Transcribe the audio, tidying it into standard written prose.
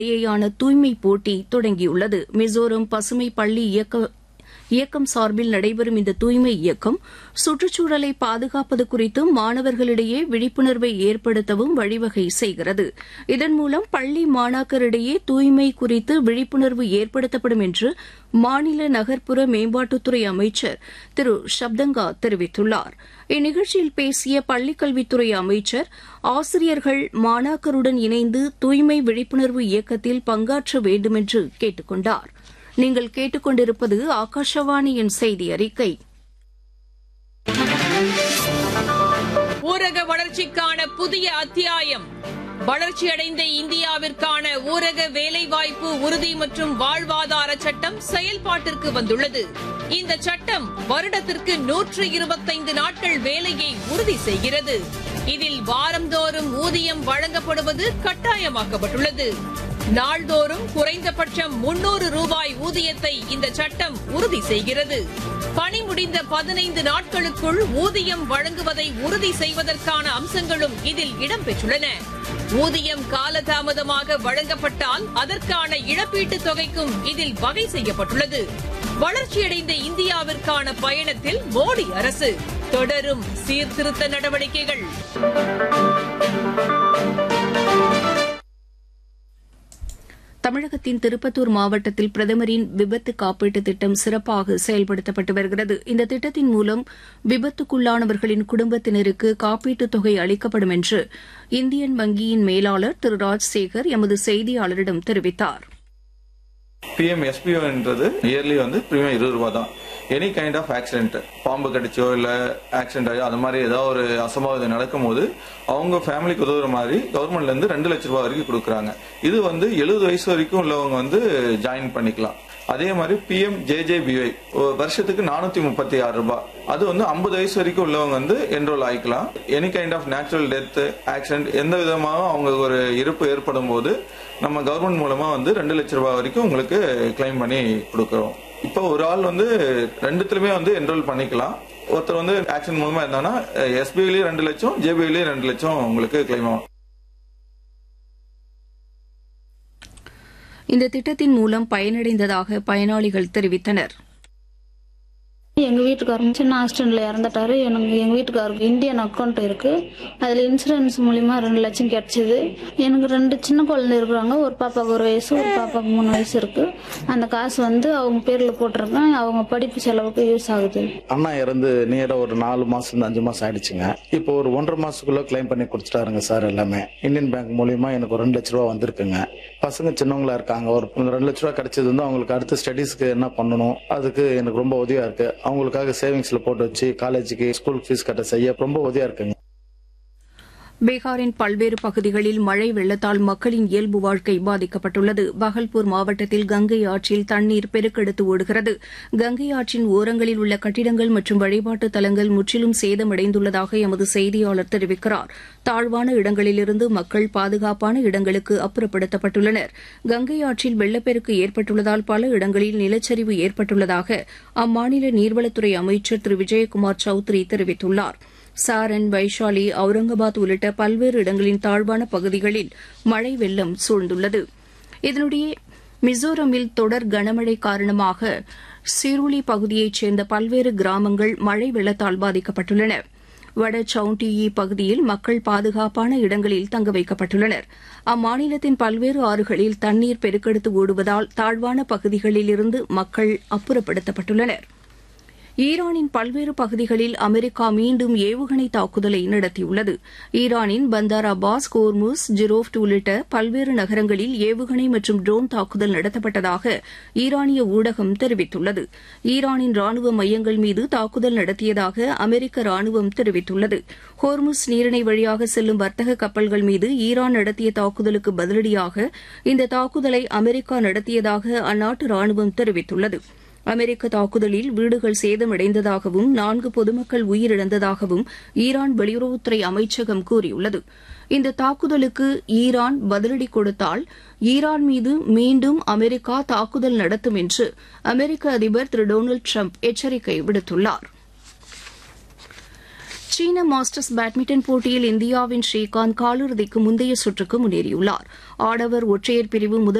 இடையேயான தூய்மை போட்டி தொடங்கியுள்ளது. மிசோரம் பசுமை பள்ளி இயக்கம் சார்பில் நடைபெறும் இந்த தூய்மை இயக்கம் சுற்றுச்சூழலை பாதுகாப்பது குறித்தும் மாணவர்களிடையே விழிப்புணர்வை ஏற்படுத்தவும் வழிவகை செய்கிறது. இதன் மூலம் பள்ளி மாணாக்கரிடையே தூய்மை குறித்து விழிப்புணர்வு ஏற்படுத்தப்படும் என்று மாநில நகர்ப்புற மேம்பாட்டுத்துறை அமைச்சர் திரு ஷப்தங்கா தெரிவித்துள்ளார். இந்நிகழ்ச்சியில் பேசிய பள்ளிக்கல்வித்துறை அமைச்சர் ஆசிரியர்கள் மாணாக்கருடன் இணைந்து தூய்மை விழிப்புணர்வு இயக்கத்தில் பங்காற்ற வேண்டுமென்று கேட்டுக் கொண்டார். நீங்கள் கேட்டுக்கொண்டிருப்பது ஆகாஷவாணியின் செய்தி அறிக்கை. ஊரக வளர்ச்சிக்கான புதிய அத்தியாயம். வளர்ச்சியடைந்த இந்தியாவிற்கான ஊரக வேலைவாய்ப்பு உறுதி மற்றும் வாழ்வாதார சட்டம் செயல்பாட்டிற்கு வந்துள்ளது. இந்த சட்டம் வருடத்திற்கு 125 நாட்கள் வேலையை உறுதி செய்கிறது. இதில் வாரந்தோறும் ஊதியம் வழங்கப்படுவது கட்டாயமாக்கப்பட்டுள்ளது. நாள்தோறும் குறைந்தபட்சம் 300 ரூபாய் ஊதியத்தை இந்த சட்டம் உறுதி செய்கிறது. பணி முடிந்த 15 நாட்களுக்குள் ஊதியம் வழங்குவதை உறுதி செய்வதற்கான அம்சங்களும் இதில் இடம்பெற்றுள்ளன. ஊதியம் காலதாமதமாக வழங்கப்பட்டால் அதற்கான இழப்பீட்டுத் தொகைக்கும் இதில் வகை செய்யப்பட்டுள்ளது. வளர்ச்சியடைந்த இந்தியாவிற்கான பயணத்தில் மோடி அரசு தொடரும் சீர்திருத்த நடவடிக்கைகள். தமிழகத்தின் திருப்பத்தூர் மாவட்டத்தில் பிரதமரின் விபத்து காப்பீட்டுத் திட்டம் சிறப்பாக செயல்படுத்தப்பட்டு வருகிறது. இந்த திட்டத்தின் மூலம் விபத்துக்குள்ளானவர்களின் குடும்பத்தினருக்கு காப்பீட்டுத் தொகை அளிக்கப்படும் என்று இந்தியன் வங்கியின் மேலாளர் திரு ராஜ்சேகர் எமது செய்தியாளரிடம் தெரிவித்தார். PMSBO என்றது இயர்லி பிரீமியம் 20 ரூபாய் தான். எனி கைண்ட் ஆஃப் ஆக்சிடென்ட், பாம்பு கடிச்சோ இல்ல ஆக்சிடென்ட் ஆகோ அது மாதிரி ஏதாவது ஒரு அசம்பாவிதம் நடக்கும் போது அவங்க ஃபேமிலிக்கு உதவுற மாதிரி கவர்மெண்ட்ல இருந்து 2 லட்சம் ரூபாய் வரைக்கும் கொடுக்குறாங்க. இது 70 வயசு வரைக்கும் உள்ளவங்க ஜாயின் பண்ணிக்கலாம். அதே மாதிரி PMJJBY வருஷத்துக்கு 436 ரூபாய். அது 50 வயசு வரைக்கும் உள்ளவங்க enrol ஆயிக்கலாம். Any kind of natural death, accident எந்த விதமாக அவங்க ஒரு இறப்பு ஏற்படும் போது நம்ம கவர்மெண்ட் மூலமா 2 லட்சம் ரூபாய் வரைக்கும் உங்களுக்கு கிளைம் பண்ணி கொடுக்கிறோம். இப்போ ஒரு ஆள் ரெண்டுத்துலயுமே என்ரோல் பண்ணிக்கலாம். ஒருத்தர் ஆக்சிடென்ட் மூலமா இருந்தாங்கன்னா SBIலயும் 2 லட்சம், JBIலயும் 2 லட்சம் உங்களுக்கு கிளைம் ஆகும். இந்த திட்டத்தின் மூலம் பயனடைந்ததாக பயனாளிகள் தெரிவித்தனர். எங்கள் வீட்டுக்காரங்க சின்ன ஆக்சிடென்ட்ல இறந்துட்டாரு. எங்கள் வீட்டுக்காருக்கு இந்தியன் அக்கௌண்ட் இருக்கு. அதில் இன்சூரன்ஸ் மூலியமா 2 லட்சம் கிடைச்சது. எனக்கு 2 சின்ன குழந்தை இருக்கிறாங்க. ஒரு பாப்பாவுக்கு 1 வயசு, ஒரு பாப்பாவுக்கு 3 வயசு இருக்கு. அந்த காசு அவங்க பேர்ல போட்டிருக்கேன். அவங்க படிப்பு செலவுக்கு யூஸ் ஆகுது. அண்ணா இறந்து நேரா ஒரு 4 மாசம் 5 மாசம் ஆயிடுச்சுங்க. இப்போ ஒரு 1.5 மாசத்துக்குள்ள கிளைம் பண்ணி கொடுத்துட்டாருங்க சார். எல்லாமே இந்தியன் பேங்க் மூலியமா எனக்கு ஒரு 2 லட்ச ரூபா வந்திருக்குங்க. பசங்க சின்னவங்களா இருக்காங்க. ஒரு 2 லட்ச ரூபா கிடைச்சது அவங்களுக்கு அடுத்த ஸ்டடீஸ்க்கு என்ன பண்ணணும் அதுக்கு எனக்கு ரொம்ப உதவியா இருக்கு. அவங்களுக்காக சேவிங்ஸ்ல போட்டு வச்சு காலேஜுக்கு ஸ்கூல் ஃபீஸ் கட்ட செய்ய ரொம்ப உதவியா இருக்குங்க. பீகாரின் பல்வேறு பகுதிகளில் மழை வெள்ளத்தால் மக்களின் இயல்பு வாழ்க்கை பாதிக்கப்பட்டுள்ளது. பகல்பூர் மாவட்டத்தில் கங்கை ஆற்றில் தண்ணீர் பெருக்கெடுத்து ஓடுகிறது. கங்கை ஆற்றின் ஓரங்களில் உள்ள கட்டிடங்கள் மற்றும் வழிபாட்டு தலங்கள் முற்றிலும் சேதமடைந்துள்ளதாக எமது செய்தியாளர் தெரிவிக்கிறார். தாழ்வான இடங்களிலிருந்து மக்கள் பாதுகாப்பான இடங்களுக்கு அப்புறப்படுத்தப்பட்டுள்ளனர். கங்கை ஆற்றில் வெள்ளப்பெருக்கு ஏற்பட்டுள்ளதால் பல இடங்களில் நிலச்சரிவு ஏற்பட்டுள்ளதாக அம்மாநில நீர்வளத்துறை அமைச்சர் திரு விஜயகுமார் சௌத்ரி தெரிவித்துள்ளார். சாரன், வைஷாலி, அவுரங்காபாத் உள்ளிட்ட பல்வேறு இடங்களின் தாழ்வான பகுதிகளில் மழை வெள்ளம் சூழ்ந்துள்ளது. இதனிடையே மிசோரமில் தொடர் கனமழை காரணமாக சிருலி பகுதியைச் சேர்ந்த பல்வேறு கிராமங்கள் மழை வெள்ளத்தால் பாதிக்கப்பட்டுள்ளன. வட சவுண்டியி பகுதியில் மக்கள் பாதுகாப்பான இடங்களில் தங்க வைக்கப்பட்டுள்ளனர். அம்மாநிலத்தின் பல்வேறு ஆறுகளில் தண்ணீர் பெருக்கெடுத்து ஓடுவதால் தாழ்வான பகுதிகளிலிருந்து மக்கள் அப்புறப்படுத்தப்பட்டுள்ளனர். ஈரானின் பல்வேறு பகுதிகளில் அமெரிக்கா மீண்டும் ஏவுகணை தாக்குதலை நடத்தியுள்ளது. ஈரானின் பந்தார் அப்பாஸ், கோர்முஸ், ஜிரோஃப்ட் உள்ளிட்ட பல்வேறு நகரங்களில் ஏவுகணை மற்றும் ட்ரோன் தாக்குதல் நடத்தப்பட்டதாக ஈரானிய ஊடகம் தெரிவித்துள்ளது. ஈரானின் ராணுவ மையங்கள் மீது தாக்குதல் நடத்தியதாக அமெரிக்க ராணுவம் தெரிவித்துள்ளது. ஹோர்முஸ் நீரிணை வழியாக செல்லும் வர்த்தக கப்பல்கள் மீது ஈரான் நடத்திய தாக்குதலுக்கு பதிலடியாக இந்த தாக்குதலை அமெரிக்கா நடத்தியதாக அந்நாட்டு ராணுவம் தெரிவித்துள்ளது. அமெரிக்க தாக்குதலில் வீடுகள் சேதமடைந்ததாகவும் 4 பொதுமக்கள் உயிரிழந்ததாகவும் ஈரான் வெளியுறவுத்துறை அமைச்சகம் கூறியுள்ளது. இந்த தாக்குதலுக்கு ஈரான் பதிலடி கொடுத்தால் ஈரான் மீது மீண்டும் அமெரிக்கா தாக்குதல் நடத்தும் என்று அமெரிக்க அதிபர் திரு டொனால்டு டிரம்ப் எச்சரிக்கை விடுத்துள்ளார். சீன மாஸ்டர்ஸ் பேட்மிண்டன் போட்டியில் இந்தியாவின் ஸ்ரீகாந்த் காலிறுதிக்கு முந்தைய சுற்றுக்கு முன்னேறியுள்ளார். ஆடவர் ஒற்றையர் பிரிவு முதல்